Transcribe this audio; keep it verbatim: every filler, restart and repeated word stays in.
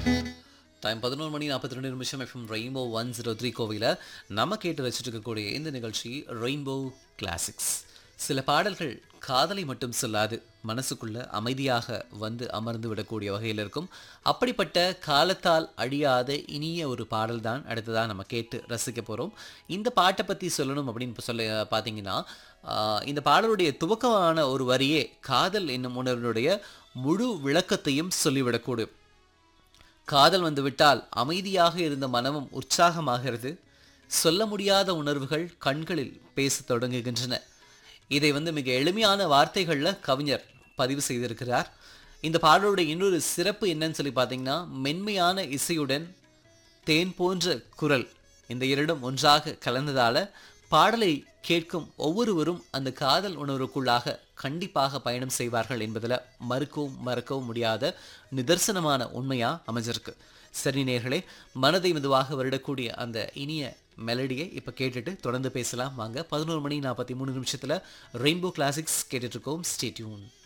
Time பதினொன்று மணி நாற்பத்தி ரெண்டு நிமிஷம் FM rainbow one zero three கோவில நம்ம கேட்டு ரசிச்சுட்டு இருக்கக்கூடிய இந்த நிகழ்ச்சி ரெயின்போ கிளாசிக்ஸ். சில பாடல்கள் காதலை மட்டும் சொல்லாது, மனசுக்குள்ள அமைதியாக வந்து அமர்ந்து விடக்கூடிய வகையில் இருக்கும். அப்படிப்பட்ட காலத்தால் அழியாத இனிய ஒரு பாடல் தான் அடுத்ததாக நம்ம கேட்டு ரசிக்க போகிறோம். இந்த பாட்டை பற்றி சொல்லணும் அப்படின்னு இப்ப சொல்ல பார்த்தீங்கன்னா, ஆஹ், இந்த பாடலுடைய துவக்கமான ஒரு வரியே காதல் என்னும் உணர்வினுடைய முழு விளக்கத்தையும் சொல்லிவிடக்கூடும். காதல் வந்துவிட்டால் அமைதியாக இருந்த மனமும் உற்சாகமாகிறது. சொல்ல முடியாத உணர்வுகள் கண்களில் பேசத் தொடங்குகின்றன. இதை வந்து மிக எளிமையான வார்த்தைகளில் கவிஞர் பதிவு செய்திருக்கிறார். இந்த பாடலுடைய இன்னொரு சிறப்பு என்னன்னு சொல்லி பார்த்தீங்கன்னா, மென்மையான இசையுடன் தேன் போன்ற குரல், இந்த இரண்டும் ஒன்றாக கலந்ததால பாடலை கேட்கும் ஒவ்வொருவரும் அந்த காதல் உணர்வுக்குள்ளாக கண்டிப்பாக பயணம் செய்வார்கள் என்பதில் மறுக்கவும் மறக்கவும் முடியாத நிதர்சனமான உண்மையா அமைஞ்சிருக்கு. சரி நேயர்களே, மனதை மெதுவாக வருடக்கூடிய அந்த இனிய மெலடியை இப்போ கேட்டுட்டு தொடர்ந்து பேசலாம் வாங்க. பதினோரு மணி நாற்பத்தி மூணு நிமிஷத்தில் ரெயின்போ கிளாசிக்ஸ் கேட்டுட்டு இருக்கோம். Stay tune.